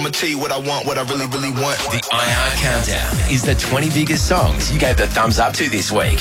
I'ma tell you what I want, what I really, really want. The IR Countdown is the 20 biggest songs you gave the thumbs up to this week.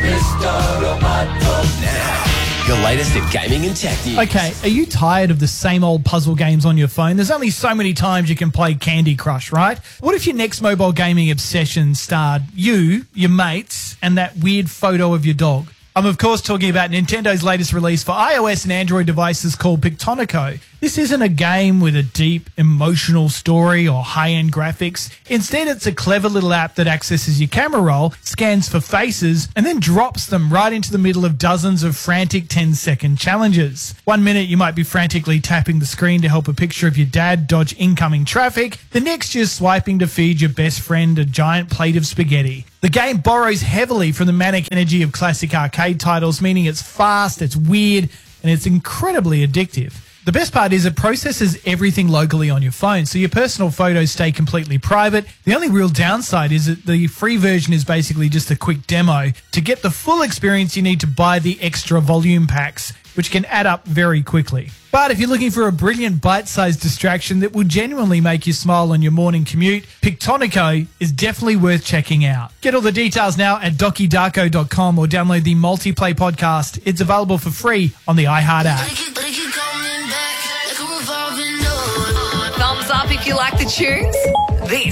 Now, your latest in gaming and tech news. Okay, are you tired of the same old puzzle games on your phone? There's only so many times you can play Candy Crush, right? What if your next mobile gaming obsession starred you, your mates, and that weird photo of your dog? I'm, of course, talking about Nintendo's latest release for iOS and Android devices called Pictonico. This isn't a game with a deep, emotional story or high-end graphics. Instead, it's a clever little app that accesses your camera roll, scans for faces, and then drops them right into the middle of dozens of frantic 10-second challenges. 1 minute, you might be frantically tapping the screen to help a picture of your dad dodge incoming traffic. The next, you're swiping to feed your best friend a giant plate of spaghetti. The game borrows heavily from the manic energy of classic arcade titles, meaning it's fast, it's weird, and it's incredibly addictive. The best part is it processes everything locally on your phone, so your personal photos stay completely private. The only real downside is that the free version is basically just a quick demo. To get the full experience, you need to buy the extra volume packs, which can add up very quickly. But if you're looking for a brilliant bite-sized distraction that will genuinely make you smile on your morning commute, Pictonico is definitely worth checking out. Get all the details now at DokiDarko.com or download the Multiplay podcast. It's available for free on the iHeart app. Thumbs up if you like the tunes. This